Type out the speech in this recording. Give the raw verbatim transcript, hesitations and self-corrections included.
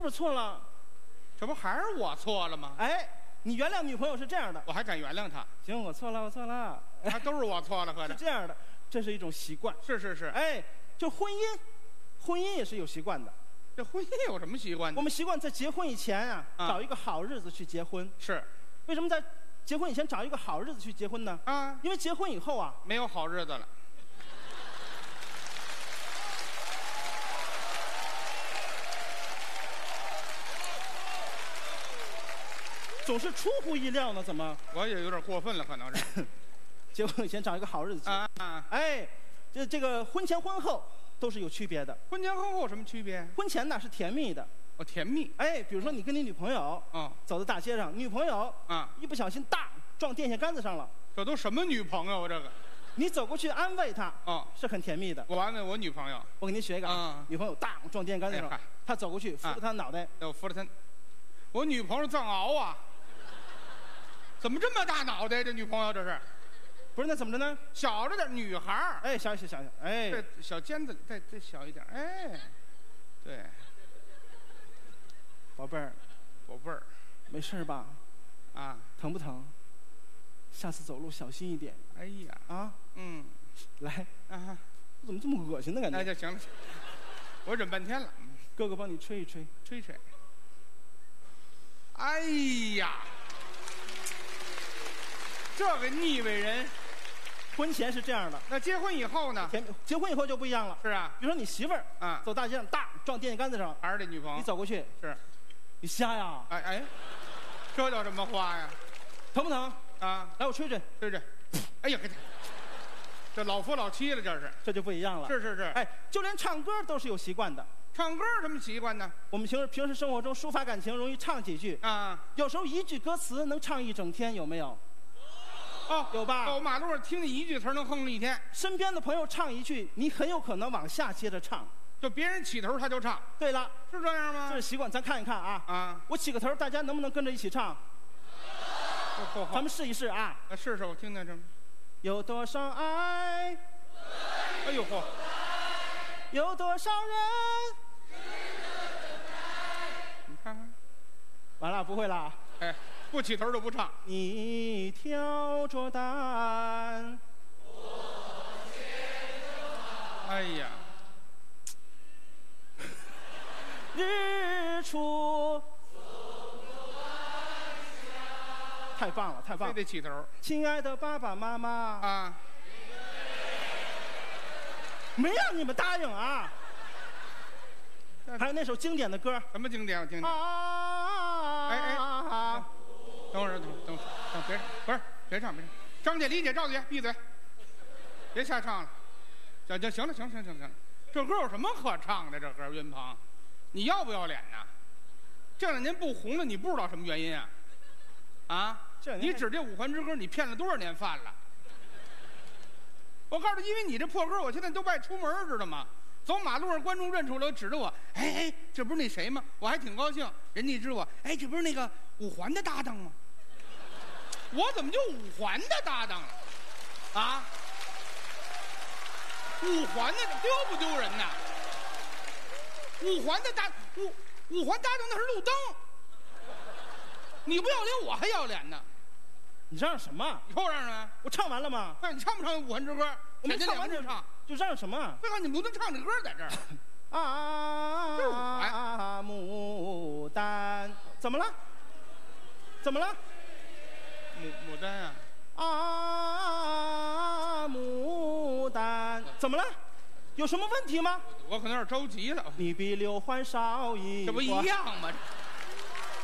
不是错了？ 这不还是我错了吗？ 哎，你原谅女朋友是这样的。 我还敢原谅他？ 行，我错了，我错了。 还都是我错了，合着是这样的，这是一种习惯。 是是是。 哎，就婚姻，婚姻也是有习惯的。 这婚姻有什么习惯呢？ 我们习惯在结婚以前啊， 啊找一个好日子去结婚。 是。 为什么在结婚以前找一个好日子去结婚呢？ 啊， 因为结婚以后啊， 没有好日子了。 总是出乎意料呢，怎么？ 我也有点过分了，可能是。 结婚以前找一个好日子啊啊！ 哎，这这个婚前婚后都是有区别的。 婚前婚后有什么区别？ 婚前呢是甜蜜的。 哦，甜蜜。 哎，比如说你跟你女朋友， 哦， 走在大街上，女朋友啊， 一不小心大撞电线杆子上了。 这都什么女朋友啊？这个。 你走过去安慰她， 哦， 是很甜蜜的。 我安慰我女朋友。 我给您学一个啊，女朋友大撞电线杆子上， 哎、 她走过去扶着她脑袋， 我扶着她。我女朋友藏獒啊。怎么这么大脑袋？这女朋友这是？ 不是，那怎么着呢？ 小着点，女孩儿。 哎，小小小小，哎， 这小尖子再再小一点，哎，对， 宝贝儿， 宝贝儿， 没事吧？ 啊， 疼不疼？下次走路小心一点。 哎呀， 啊， 嗯， 来， 啊， 我怎么这么恶心的感觉？ 那就行了，我忍半天了。 哥哥帮你吹一吹， 吹吹。哎呀！这个腻味人， 婚前是这样的， 那结婚以后呢？ 结婚以后就不一样了。 是啊， 比如说你媳妇儿啊， 走大街上大撞电线杆子上， 还是这女朋友， 你走过去， 是， 你瞎呀？ 哎哎，这叫什么话呀？ 疼不疼？ 啊， 来我吹吹， 吹吹。哎呀，这老夫老妻了，这是， 这就不一样了。 是是是， 哎，就连唱歌都是有习惯的。 唱歌什么习惯呢？ 我们平时平时生活中抒发感情，容易唱几句啊， 有时候一句歌词能唱一整天，有没有？ 哦， 有吧？ 走马路上听见一句词能哼一天。 身边的朋友唱一句，你很有可能往下接着唱。 就别人起头他就唱。 对了， 是这样吗？ 这是习惯，咱看一看啊。 啊， 我起个头，大家能不能跟着一起唱？咱们试一试啊。 啊，试试，我听听这。 有多少爱？ 哎呦嚯！ 有多少人？ 你看看。 完了，不会了。 哎。不起头就不唱。 你挑着担。 哎呀， 日出。太棒了，太棒了！ 非得起头。 亲爱的爸爸妈妈啊， 没让你们答应啊。还有那首经典的歌， 什么经典？我听听。 啊！ 哎哎。等会儿，等等等，别不是别唱别唱，张姐、李姐、赵姐闭嘴，别瞎唱了。行行行了，行行行行，这歌有什么可唱的？这歌云鹏，你要不要脸呐？这两年不红了，你不知道什么原因啊？啊？你指这五环之歌，你骗了多少年饭了？我告诉你，因为你这破歌，我现在都不爱出门，知道吗？走马路上，观众认出来，指着我，哎哎，这不是那谁吗？我还挺高兴，人家知我，哎，这不是那个五环的搭档吗？我怎么就五环的搭档了？啊？五环的丢不丢人呐？五环的搭五五环搭档那是路灯，你不要脸，我还要脸呢。 你嚷嚷什么？ 你给我嚷嚷啊！ 我唱完了吗？ 那你唱不唱五环之歌？ 我没唱完就唱， 就嚷嚷什么？ 废话，你不能唱这歌在这儿。 啊，牡丹，怎么了？怎么了？ 牡牡丹啊！ 啊，牡丹，怎么了？有什么问题吗？ 我可能有点着急了。 你比刘欢少一， 这不一样吗？